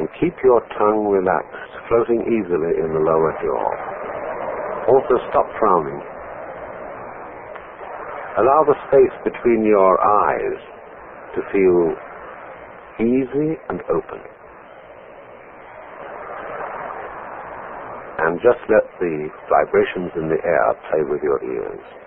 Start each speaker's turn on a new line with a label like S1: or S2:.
S1: and keep your tongue relaxed, floating easily in the lower jaw. Also stop frowning. Allow the space between your eyes to feel easy and open. And just let the vibrations in the air play with your ears.